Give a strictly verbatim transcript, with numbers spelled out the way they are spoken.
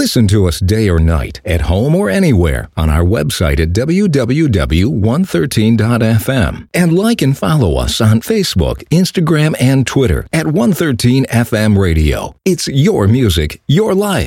Listen to us day or night, at home or anywhere, on our website at w w w dot one thirteen dot f m. And like and follow us on Facebook, Instagram, and Twitter at one thirteen F M Radio. It's your music, your life.